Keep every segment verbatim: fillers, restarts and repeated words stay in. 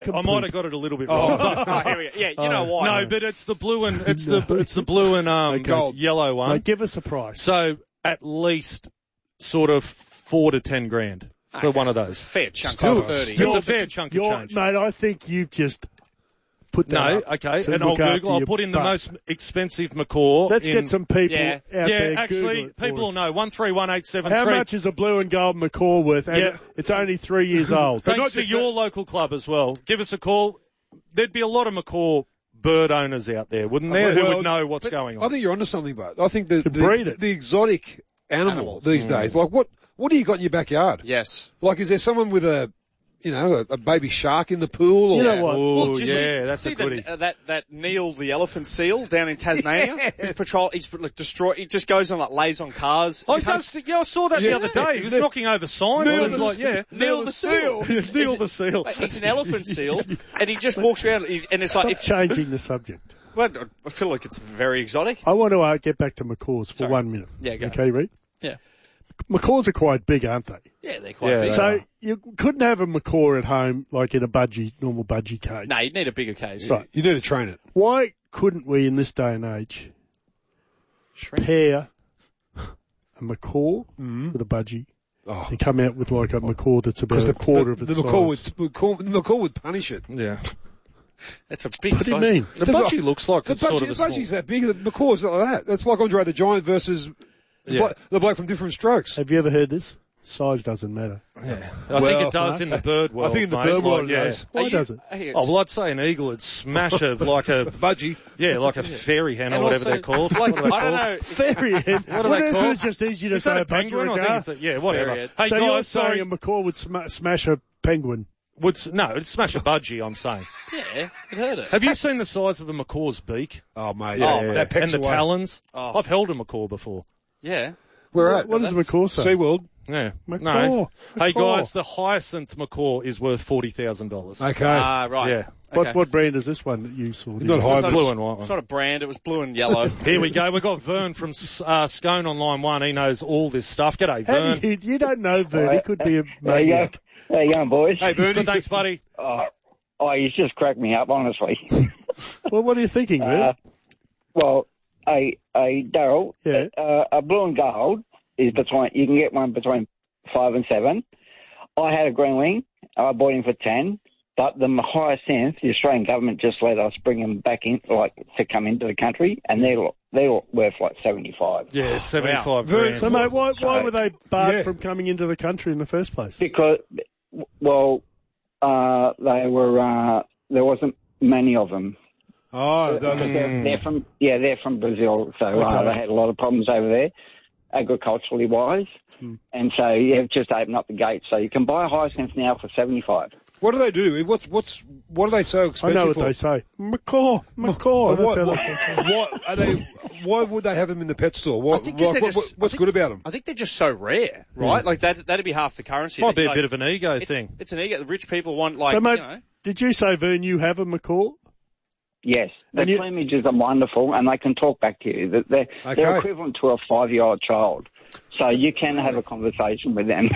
I might have got it a little bit wrong. Oh, oh, here we go. Yeah, you know why. No, but it's the blue and it's the it's the blue and um gold. yellow one. Mate, give us a price. So at least sort of four to ten grand for Okay. one of It's those. a fair chunk Still- of thirty. It's a fair chunk of You're- change. Mate, I think you've just put that No, up okay, to and I'll look after Google. I'll your put in the butt. most expensive McCaw. Let's in, get some people Yeah. out Yeah, there. actually, Google it for people will us. know. One three one eight seven How three. much is a blue and gold McCaw worth? And Yeah. it's only three years old. Thanks not to just your local club as well. Give us a call. There'd be a lot of McCaw bird owners out there, wouldn't there, who Well, would know what's but going I on? think you're onto something, but I think the, To breed the, it. the exotic animal Animals. these days, like what, what do you got in your backyard? Yes. Like, is there someone with a, you know, a, a baby shark in the pool? Or, You know what? Oh, Well, did you yeah, see, that's see a goodie. The, uh, that that Neil the elephant seal down in Tasmania. His patrol, he's like destroy. He just goes and like lays on cars. Oh, He he comes- does, yeah, I saw that Yeah. the other day. He was Neil- knocking over signs. Neil and the- like, yeah. Neil the seal. Neil the seal. It's an elephant seal, and he just walks around, and it's like, Stop if, changing the subject. well, I feel like it's very exotic. I want to uh, get back to McCaws for Sorry. one minute. Yeah, go. Okay, Reed? Yeah. McCaws are quite big, aren't they? Yeah, they're quite Yeah, big. they So are. you couldn't have a macaw at home like in a budgie, normal budgie cage. No, you'd need a bigger cage. Right. You need to train it. Why couldn't we, in this day and age, Shrink. pair a macaw with a budgie Oh. and come out with like a macaw that's about a the, quarter the, of its the macaw would, size? macaw, the macaw would punish it. Yeah. That's a big What do you size. mean? The So budgie the- looks like The it's sort budgie, of a the small... budgie's that big. The macaw's not like that. That's like Andre the Giant versus the, Yeah. blo- the bloke from Different Strokes. Have you ever heard this? Size doesn't matter. Yeah. I Well, think it does in the bird world, I think in the mate. bird world like, it yeah. does. Why Are you- does it? Here, Oh, well, I'd say an eagle would smash a, like a, Budgie. yeah, like a fairy hen or And whatever also, they're called. Like, What are they I don't called? know. Fairy head. What are Well, they isn't called? it just easy to Is say that a a penguin? I budgie? think it's a, yeah, whatever. Fairy head. Hey, So you're guys, saying sorry. a macaw would sma- smash a penguin? Would, s- no, it'd smash a budgie, I'm saying. Yeah, I've heard it. Have you seen the size of a macaw's beak? Oh, mate. Yeah, That pecks and the away. talons. Oh. I've held a macaw before. Yeah. Where What, at? what does a macaw say? SeaWorld. Yeah. Macaw. No. Hey Macaw. guys, the hyacinth macaw is worth forty thousand dollars. Okay. Ah, right. Yeah. What, Okay. what brand is this one that you saw? Not It's hybrid. not a- Blue and white It's one. not a brand. It was blue and yellow. Here we go. We've got Vern from uh, Scone on line one. He knows all this stuff. G'day, How Vern. do you, you don't know, Vern. He could be a There you go. maniac. How you going, boys? Hey, Bernie. Good, thanks, buddy. Oh, oh, you just cracked me up, honestly. Well, what are you thinking, Vern? uh, well, a a Daryl, Yeah. uh, a blue and gold is between. You can get one between five and seven. I had a green wing. I bought him for ten. But the hyacinth, the Australian government just let us bring them back in, like to come into the country, and they're they're worth like seventy-five. Yeah, seventy-five Vern, grand. So, mate, why, why So- were they barred Yeah. from coming into the country in the first place? Because, well, uh, they were uh, there wasn't many of them. Oh, the, They're, they're from yeah, they're from Brazil, so uh, Okay. they had a lot of problems over there, agriculturally wise, and so yeah, just open up the gates. So you can buy a hyacinth now for seventy-five. what do they do? What's what's what are they so I expensive know what for? they say. Macaw, macaw. But That's what, how what, they say. what are they? Why would they have them in the pet store? What, I think 'cause what, they're what- just- what's I think- good about them? I think they're just so rare, right? Like that, that'd be half the currency. Might be a Like, bit of an ego it's, thing. It's an ego. The rich people want like, So, mate, you know. did you say, Vern, you have a macaw? Yes, the And you- plumage are wonderful, and they can talk back to you. They're, they're, Okay. they're equivalent to a five-year-old child, so you can have a conversation with them.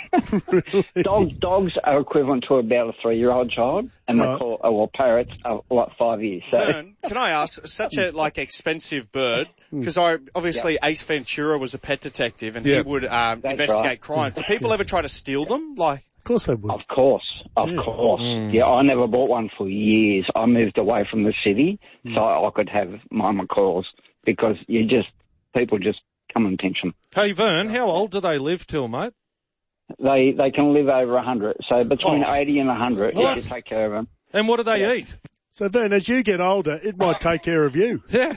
Dogs, dogs are equivalent to about a three-year-old child, and Right. macaw, uh, well, parrots are like five years. So. Vern, can I ask, such a like expensive bird? Because I obviously Ace Ventura was a pet detective, and Yeah. he would um, That's investigate right. crime. Do people ever try to steal them? Like, Of course they would. Of course, of Yeah. course. Yeah, I never bought one for years. I moved away from the city so I could have my macaws because you just people just come and pinch them. Hey, Vern, how old do they live till, mate? They they can live over a hundred, so between Oh. eighty and a hundred, What? if you take care of them. And what do they eat? So, Vern, as you get older, it might take care of you. Yeah.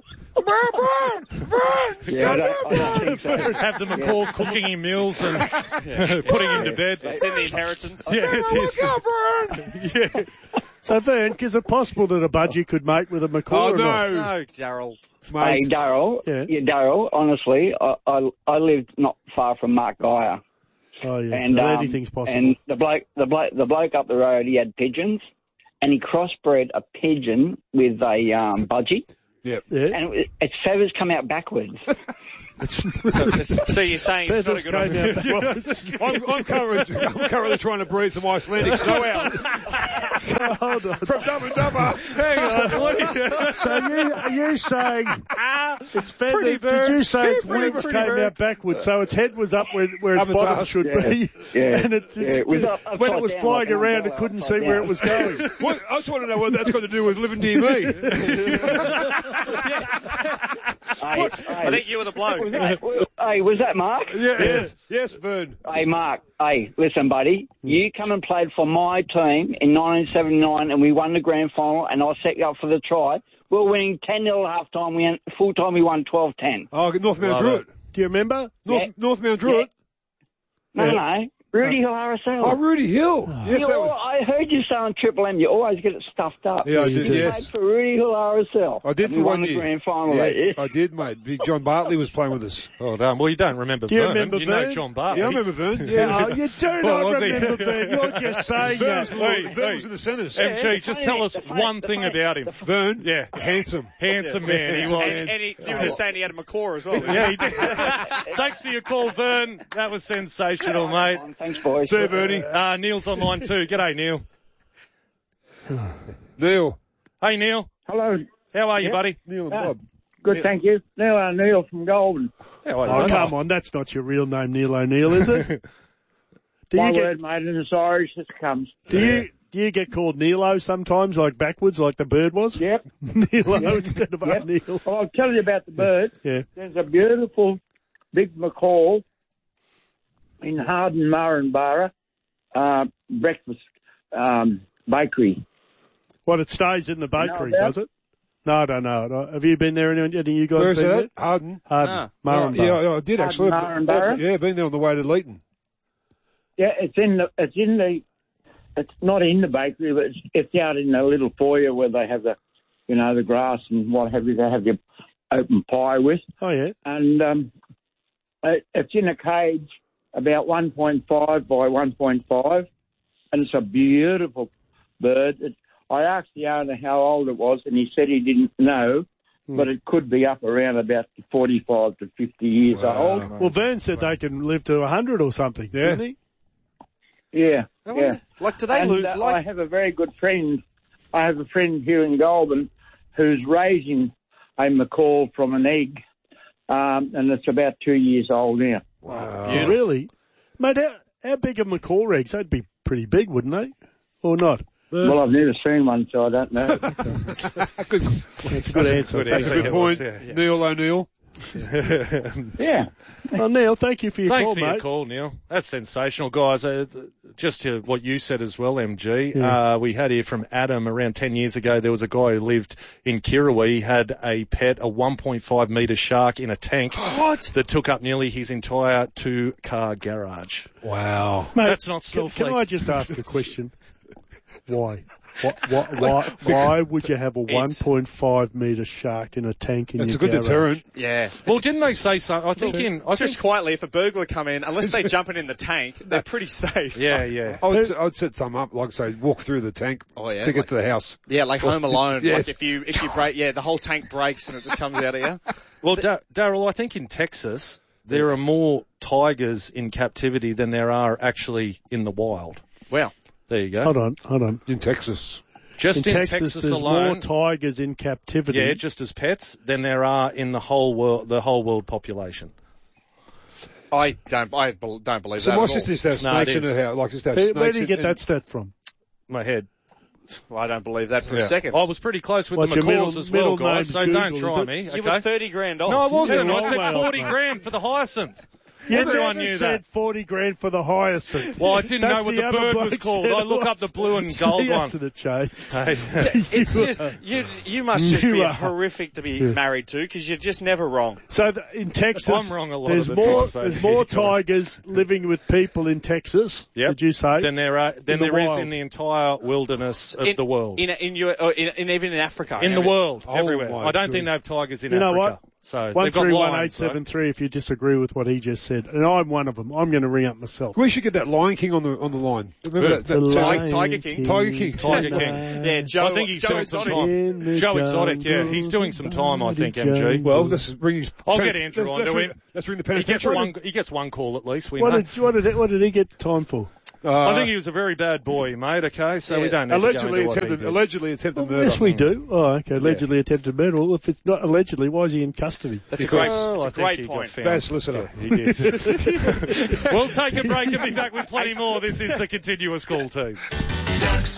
Yeah, I don't, I don't think so. Have the macaw cooking him meals and putting him to bed. it's in the inheritance. Yeah, it is. Yeah. So, Vern, is it possible that a budgie could mate with a macaw? Oh or not? no, No, Daryl. Hey, mate. Daryl, Yeah. yeah, Daryl. Honestly, I, I I lived not far from Mark Geyer, Oh, yeah, and so um, anything's possible. And the bloke, the bloke, the bloke up the road, he had pigeons, and he crossbred a pigeon with a um, budgie. Yep. Yeah. and it, its feathers come out backwards. So, so you're saying it's not a good Feathers idea? came out backwards. I'm, I'm, currently, I'm currently trying to breed some Icelandic snow owls. So, hold on. From Dumb and Dumber. Hang on. So you, are you saying its feathers, Pretty did bird. you say Yeah, its pretty, wings pretty came bird. out backwards, so its head was up where, where its Up its bottom arse, should yeah. be? Yeah. And it, Yeah, it was up- when it upside was down, flying like an around, it umbrella couldn't see upside where down. it was going. What, I just want to know what that's got to do with living D M E. Hey, I think you were the bloke. was that, hey, was that Mark? Yes, yes, Vern. Hey, Mark. Hey, listen, buddy. You come and played for my team in nineteen seventy-nine, and we won the grand final, and I set you up for the try. We were winning ten nil at half time. We went, full time, we won twelve ten. Oh, North Mount Love Druitt. Do you remember? North, Yeah. North Mount Druitt. No, Yeah. no. Rudy Hill R S L. Oh, Rudy Hill. Yes, You that al- was. I heard you say on Triple M, you always get it stuffed up. Yeah, I You did, do. You yes. played for Rudy Hill R S L. I did and for we one won the year. grand final Yeah, that year. I did, mate. Big John Bartley was playing with us. Well done. Well, you don't remember Do you Vern. remember you know Vern? John Bartley. Yeah, I remember Vern. Yeah, Yeah. oh, you do Well, not was he? remember Vern. You're just saying Vern, that. was- Hey, Vern hey. was in the centres. M G, just tell us the funny- one the thing funny- about him. Vern, Yeah. handsome. Handsome man, he And, was. and he, you were just saying he had a macaw as well. Yeah, he did. Thanks for your call, Vern. That was sensational, mate. Thanks, boys. See you, Bernie. Uh, Neil's online too. G'day, Neil. Neil. Hey, Neil. Hello. How are you, Yeah. buddy? Neil and Ah, Bob. Good, thank you. Neil O'Neill from Goulburn. How are you, Oh, mate? come on. That's not your real name, Neil O'Neill, is it? Do My you get, word, mate, and it's Irish as comes. do you, do you get called Neilo sometimes, like backwards, like the bird was? Yep. Neilo instead of Yep. O'Neill. Well, I'll tell you about the bird. Yeah. There's a beautiful big macaw in Harden, Murrumburra, uh, breakfast um, bakery. What, it stays in the bakery, No, does it? No, I don't know. No. Have you been there? Any, any of you guys Where's been that? there? Harden. Harden. Ah. Marrenborough. Yeah, yeah, I did actually. Harden, Murrumburra? Yeah, been there on the way to Leighton. Yeah, it's in the, it's in the, it's not in the bakery, but it's, it's out in the little foyer where they have the, you know, the grass and what have you. They have your open pie with. Oh, yeah. And um, it, it's in a cage about one point five by one point five, and it's a beautiful bird. It, I asked the owner how old it was, and he said he didn't know, Hmm. but it could be up around about forty-five to fifty years old. Well, Vern said they can live to one hundred or something, Yeah. didn't he? Yeah, I yeah. wonder, like, do they And lose? uh, I Like, have a very good friend. I have a friend here in Goulburn who's raising a macaw from an egg, um, and it's about two years old now. Wow. Oh, really? Mate, how, how big are macaw eggs? They'd be pretty big, wouldn't they? Or not? Well, I've never seen one, so I don't know. That's a good answer. Good That's answer. a good Yeah, point. yeah. Neil O'Neill. Yeah. Well, Neil, thank you for your Thanks call, for mate. your call, Neil. That's sensational, guys. Uh, th- just to what you said as well, M G. Uh, we had here from Adam around ten years ago. There was a guy who lived in Kirrawee. He had a pet, a one point five metre shark in a tank. What? That took up nearly his entire two-car garage. Wow. Mate, That's not can, Snowflake. can I just ask a question? Why? Why, why, why, why would you have a one It's- point five metre shark in a tank in That's your a good garage? deterrent. Yeah. Well, didn't they say something? I think in, I It's just think, quietly, if a burglar come in, unless they jump it in the tank, they're pretty safe. yeah, yeah. I would, I would set some up, like say, walk through the tank Oh, yeah, to get like- to the house. Yeah, like Home Alone. Yeah. Like if you if you break, yeah, the whole tank breaks and it just comes out of you. Well, Da- Daryl, I think in Texas there are more tigers in captivity than there are actually in the wild. Wow. There you go. Hold on, hold on. In Texas. Just In in, Texas, Texas, there's alone, more tigers in captivity. yeah, just as pets than there are in the whole world, the whole world population. I don't I bel- don't believe So that. my at all. sister used to have No, snakes it in is. her house. Like, just have Where, snakes where do you in- get in- that stat from? My head. Well, I don't believe that for Yeah. a second. I was pretty close with What's the your middle- macaws as well, middle guys. name's So Google, don't is try it? me. You Okay. were thirty grand off. No, I wasn't. Yeah, I well, said way forty off, mate. grand for the hyacinth. You Everyone never knew said that. forty grand for the hyacinth. Well, I didn't That's know what the the other bird was bloke called. said I it look up was. the blue and See, gold one. hasn't it changed? Hey. It's just you. You must just You be are- horrific to be Yeah. married to because you're just never wrong. So the, in Texas, I'm wrong a lot there's of the more time, so there's more you guys- tigers living with people in Texas. Yep. Did you say? Than there are, than the there is wild. in the entire wilderness of in, the world. in in, your, uh, in, in even in Africa. In I the mean, world, Oh, everywhere. my I don't think goodness. they have tigers in you know Africa. what? So One they've got three one eight lines, though. seven three. If you disagree with what he just said, and I'm one of them, I'm going to ring up myself. We should get that Lion King on the on the line. Remember that, that, The that- Tiger- Lion Tiger King. Tiger King. Tiger King. Yeah, Joe. I think he's Joe doing some Exotic. time. In the Joe Exotic, yeah, jungle, he's doing some time, I think, jungle. M G. Well, let's ring his. I'll pen- get Andrew let's, on let's to ring, him. Let's ring the He gets penitentiary. one. He gets one call at least. We What know. did, what did what did he get time for? Uh, I think he was a very bad boy, mate. Okay, so we don't need allegedly to go into what he attempted. did. Allegedly attempted Well, murder. yes, we do. Oh, okay. Allegedly attempted murder. Well, if it's not allegedly, why is he in custody? That's a great, Well, that's a I think great he got point. found. Bad solicitor. He did. We'll take a break and be back with plenty more. This is the Continuous Call team. Ducks